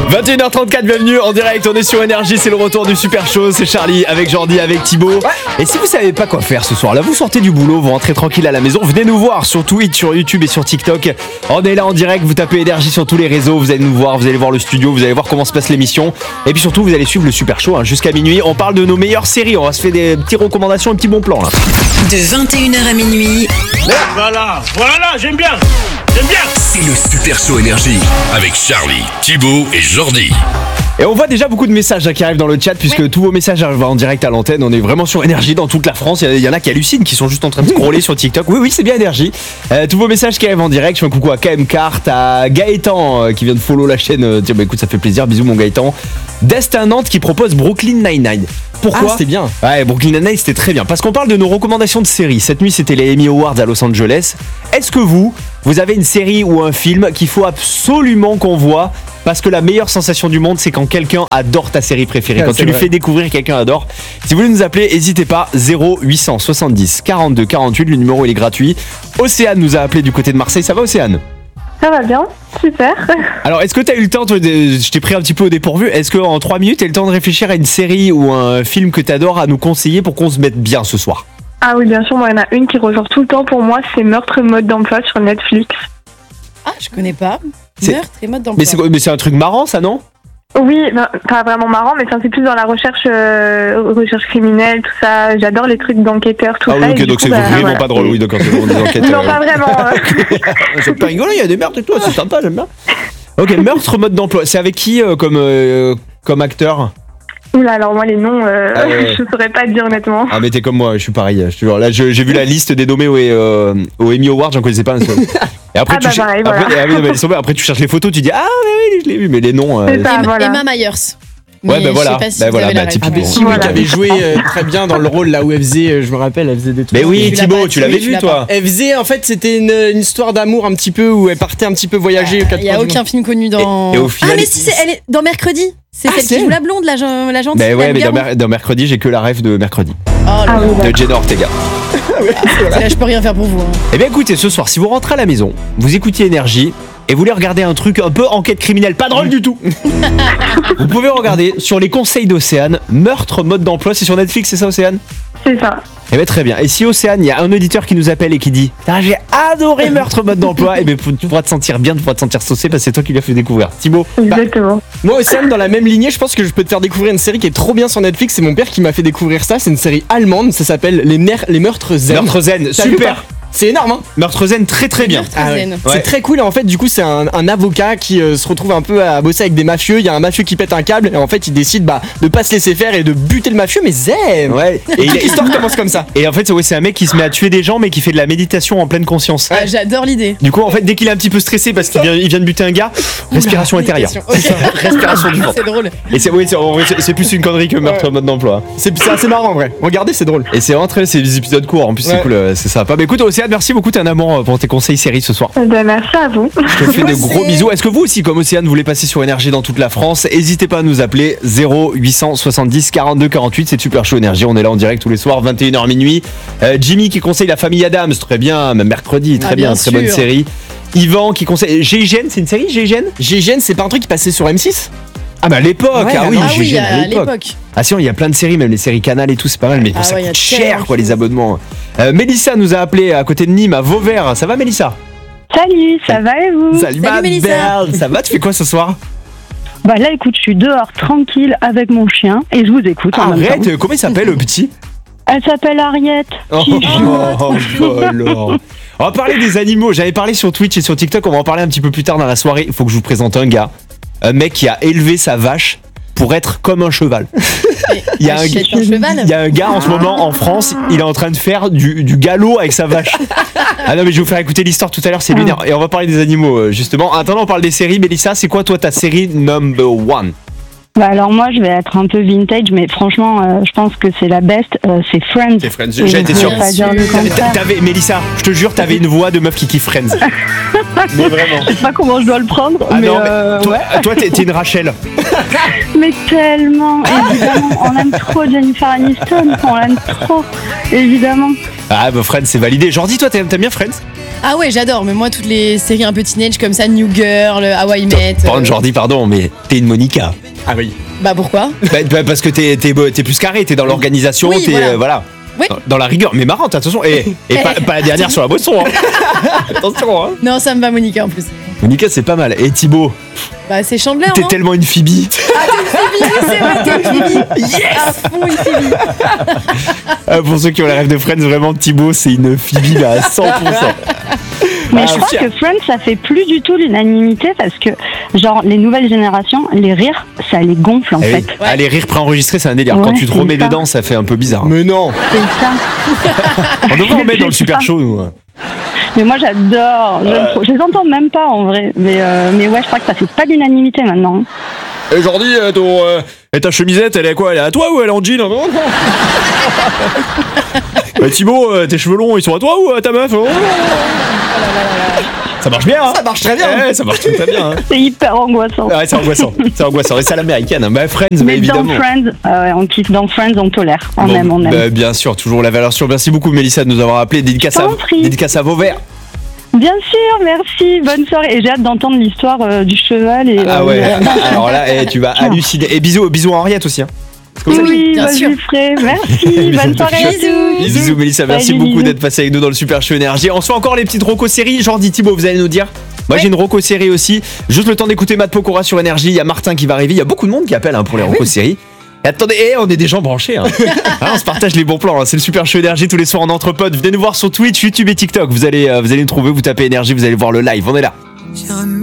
21h34, bienvenue en direct, on est sur Énergie, c'est le retour du Super Show, c'est Charlie avec Jordi, avec Thibaut. Et si vous savez pas quoi faire ce soir, là vous sortez du boulot, vous rentrez tranquille à la maison, venez nous voir sur Twitch, sur YouTube et sur TikTok. On est là en direct, vous tapez Énergie sur tous les réseaux, vous allez nous voir, vous allez voir le studio, vous allez voir comment se passe l'émission. Et puis surtout vous allez suivre le Super Show jusqu'à minuit, on parle de nos meilleures séries, on va se faire des petites recommandations, un petit bon plan là. De 21h à minuit. Voilà, j'aime bien. C'est le Super Show Énergie avec Charlie, Thibaut et Jordi. Et on voit déjà beaucoup de messages qui arrivent dans le chat puisque tous vos messages arrivent en direct à l'antenne. On est vraiment sur Énergie dans toute la France. Il y en a qui hallucinent, qui sont juste en train de scroller sur TikTok. Oui, c'est bien Énergie. Tous vos messages qui arrivent en direct. Je fais un coucou à KM Kart, à Gaëtan qui vient de follow la chaîne. Tiens, écoute, ça fait plaisir. Bisous mon Gaëtan. Destin Nantes qui propose Brooklyn Nine-Nine. Pourquoi ? C'était bien. Ouais, Brooklyn Nine-Nine c'était très bien parce qu'on parle de nos recommandations de séries. Cette nuit c'était les Emmy Awards à Los Angeles. Est-ce que vous avez une série ou un film qu'il faut absolument qu'on voit parce que la meilleure sensation du monde c'est quand quelqu'un adore ta série préférée, quand tu lui fais découvrir quelqu'un adore. Si vous voulez nous appeler, n'hésitez pas, 0870 42 48, le numéro il est gratuit. Océane nous a appelé du côté de Marseille, ça va Océane ? Ça va bien, super. Alors, est-ce que tu as eu le temps, je t'ai pris un petit peu au dépourvu, est-ce qu'en 3 minutes, tu as eu le temps de réfléchir à une série ou un film que tu adores à nous conseiller pour qu'on se mette bien ce soir ? Ah oui, bien sûr, moi, il y en a une qui ressort tout le temps pour moi, c'est Meurtre mode d'emploi sur Netflix. Ah, je connais pas. C'est- Meurtre et mode d'emploi. Mais c'est un truc marrant, ça, non ? Oui, pas vraiment marrant, mais c'est plus dans la recherche criminelle, tout ça. J'adore les trucs d'enquêteurs, tout ça. Ah oui, et ok, du donc coup, c'est vraiment voilà. pas drôle, oui, d'accord, c'est vraiment des enquêtes. Non, pas vraiment. C'est pas rigolo, il y a des meurtres et tout, c'est sympa, j'aime bien. Ok, Meurtre mode d'emploi, c'est avec qui comme acteur ? Oula, alors moi, les noms, ouais. je saurais pas te dire honnêtement. Ah mais t'es comme moi, je suis pareil. Je te jure. Là, j'ai vu la liste des nommés au Emmy Awards, j'en connaissais pas un seul. Et après, Ah bah pareil, voilà. après tu cherches les photos, tu dis ah mais oui, je l'ai vu, mais les noms. C'est ça, voilà. Emma Myers. Ouais, Mais bah voilà. je sais pas si Bah vous voilà, avez bah la typiquement. réponse. Si, oui, Voilà. qui avait joué très bien dans le rôle là où elle faisait, je me rappelle, elle faisait des trucs. Mais oui, Tu l'as Thibaut, pas, tu l'avais oui, tu vu l'as toi. Elle faisait, en fait, c'était une histoire d'amour un petit peu où elle partait un petit peu voyager aux quatre Il y a coins du aucun film connu dans. Et au final, Ah mais si, elle est dans Mercredi. C'est Ah, celle c'est qui joue elle. la blonde, la gentille. Bah ouais, Anne mais Garou. dans Mercredi, j'ai que la rêve de Mercredi Oh là Ah là. oui, de Jenna Ortega. Là, je peux rien faire pour vous. Hein. Eh bien écoutez, ce soir, si vous rentrez à la maison, vous écoutez Énergie et vous voulez regarder un truc un peu enquête criminelle, pas drôle du tout. Vous pouvez regarder sur les conseils d'Océane, Meurtre mode d'emploi, c'est sur Netflix, c'est ça Océane ? c'est ça. Eh bien très bien. Et si Océane, il y a un auditeur qui nous appelle et qui dit ah, j'ai adoré Meurtre mode d'emploi, eh bien tu pourras te sentir bien, tu pourras te sentir saucé parce que c'est toi qui l'as fait découvrir. Thibaut. Exactement. Moi, Océane, dans la même lignée, je pense que je peux te faire découvrir une série qui est trop bien sur Netflix. C'est mon père qui m'a fait découvrir ça. C'est une série allemande. Ça s'appelle Les Meurtres Zen. Meurtre zen, T'as vu super. pas C'est énorme, hein. Meurtre zen, très très bien. Très zen. Ouais. C'est très cool. En fait, du coup, c'est un avocat qui se retrouve un peu à bosser avec des mafieux. Il y a un mafieux qui pète un câble et en fait, il décide de pas se laisser faire et de buter le mafieux. Mais zen. Ouais. Et l'histoire commence comme ça. Et en fait, c'est un mec qui se met à tuer des gens mais qui fait de la méditation en pleine conscience. Ah, j'adore l'idée. Du coup, en fait, dès qu'il est un petit peu stressé parce qu'il vient de buter un gars, respiration intérieure. Ok. Respiration du ventre. C'est drôle. Et en vrai, c'est plus une connerie que Meurtre mode d'emploi. C'est assez marrant en vrai. Regardez, c'est drôle. Et c'est vraiment c'est des épisodes courts. En plus, c'est Ouais. cool, c'est sympa. Mais écoute, Océane, merci beaucoup, t'es un amour pour tes conseils séries ce soir. Ben, merci à vous. Je te fais de gros bisous. Est-ce que vous aussi, comme Océane, vous voulez passer sur Énergie dans toute la France ? N'hésitez pas à nous appeler 0870 42 48. C'est Super Show Énergie. On est là en direct tous les soirs, 21h minuit. Jimmy qui conseille La Famille Adams, très bien. Même mercredi, très bien, bien très bonne sûr. série. Yvan qui conseille GIGN, c'est une série GIGN ? GIGN, c'est pas un truc qui passait sur M6 ? Ah bah à l'époque, Ouais, ah oui, Ah oui, GIGN à l'époque. Ah si, il y a plein de séries, même les séries Canal et tout, c'est pas mal, mais Ah ça ouais, il y a coûte tellement cher de quoi les choses. abonnements. Mélissa nous a appelé à côté de Nîmes, à Vauvert. Ça va Mélissa ? Salut, ça va et vous? Salut ma Mélissa. belle. Ça va, tu fais quoi ce soir ? Bah là, écoute, je suis dehors tranquille avec mon chien et je vous écoute en même temps. Arrête, comment il s'appelle le petit ? Elle s'appelle Ariette. Oh, alors. On va parler des animaux. J'avais parlé sur Twitch et sur TikTok. On va en parler un petit peu plus tard dans la soirée. Il faut que je vous présente un gars. Un mec qui a élevé sa vache pour être comme un cheval. Il y a Achète un cheval. Il y a un gars en ce moment en France, il est en train de faire du galop avec sa vache. Ah non mais je vais vous faire écouter l'histoire tout à l'heure, c'est lunaire. Et on va parler des animaux justement. En attendant, on parle des séries. Mélissa, c'est quoi toi ta série number one? Bah alors moi, je vais être un peu vintage, mais franchement, je pense que c'est la best. C'est Friends. C'est Friends. Et J'ai été je sûr. vais pas dire le contraire. T'avais, Mélissa, je te jure, t'avais une voix de meuf qui kiffe Friends. Mais vraiment. Je sais pas comment je dois le prendre, Ah mais, non, mais ouais. toi t'es une Rachel. Mais tellement, évidemment, on aime trop Jennifer Aniston, on l'aime trop, évidemment. Ah bah Friends, c'est validé. Jordi, toi, t'aimes bien Friends? Ah ouais, j'adore, mais moi, toutes les séries un peu teenage comme ça, New Girl, How I Met. Pardon, Jordi, pardon, mais t'es une Monica. Ah oui. Bah pourquoi? Bah, parce que t'es plus carré, t'es dans l'organisation, Oui, t'es voilà. voilà. Oui. Dans la rigueur, mais marrante, attention, et pas la dernière sur la boisson. Hein. Attention, hein. Non, ça me va, Monica, en plus. Monica, c'est pas mal. Et Thibaut, Bah, c'est Chandler, t'es non? tellement une Phoebe. Ah, t'es une Phoebe, c'est vrai, t'es une Phoebe. Yes! À fond, une Phoebe. Pour ceux qui ont les rêves de Friends, vraiment, Thibaut, c'est une Phoebe là, à 100%. Mais Ah, je crois fier. que Friends, ça fait plus du tout l'unanimité parce que, genre, les nouvelles générations, les rires, ça les gonfle en Eh oui. fait. Ah, les rires préenregistrés, c'est un délire. Quand Ouais, tu te c'est remets ça. dedans, ça fait un peu bizarre. Mais non. C'est ça. On devrait en mettre dans le C'est super ça. show, nous. Mais moi, j'adore. J'aime trop. Je les entends même pas en vrai. Mais ouais, je crois que ça fait pas l'unanimité maintenant. Et Jordi, ta chemisette, elle est à quoi? Elle est à toi ou elle est en jean? Thibaut, tes cheveux longs, ils sont à toi ou à ta meuf? Ça marche bien, hein? Ça marche très bien. Ouais, ça marche très, très bien. Hein. C'est hyper angoissant. Ouais, c'est angoissant. C'est angoissant. Et c'est à l'américaine. Hein. Bah, Friends, bah, Mais évidemment. dans Friends, ouais, on kiffe. Dans Friends, on tolère. On Bon, aime, on aime. bah, bien sûr, toujours la valeur sûre. Merci beaucoup, Mélissa, de nous avoir appelé. Dédicace Je t'en prie. à Vauvert. Bien sûr, merci. Bonne soirée. Et j'ai hâte d'entendre l'histoire du cheval. Et, Ah ouais. Alors là, tu vas halluciner. Et bisous à Henriette aussi. Hein. C'est comme ça. Oui, bien bah, sûr. je le ferai. Merci. Bonne soirée à tous. Bisous, Mélissa. Merci Salut, beaucoup bisous. d'être passé avec nous dans le Super Show Énergie. On se fait encore les petites roco-séries. Jordi, Thibaut, vous allez nous dire. Moi, j'ai une roco-série aussi. Juste le temps d'écouter Matt Pokora sur Énergie. Il y a Martin qui va arriver. Il y a beaucoup de monde qui appelle hein, pour les roco-séries. Et attendez, on est des gens branchés. Hein. On se partage les bons plans. Hein. C'est le Super Show Énergie tous les soirs en entre potes. Venez nous voir sur Twitch, YouTube et TikTok. Vous allez nous trouver. Vous tapez Énergie, vous allez voir le live. On est là.